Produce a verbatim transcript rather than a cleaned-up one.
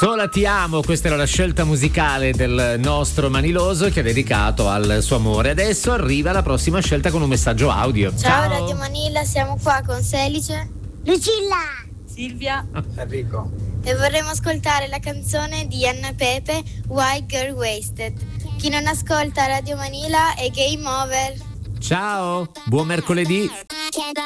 Sola ti amo, questa era la scelta musicale del nostro Maniloso che ha dedicato al suo amore. Adesso arriva la prossima scelta con un messaggio audio. Ciao, Ciao. Radio Manila, siamo qua con Selice, Lucilla, Silvia, Enrico. E vorremmo ascoltare la canzone di Anna Pepe, White Girl Wasted. Chi non ascolta Radio Manila è game over. Ciao, buon mercoledì.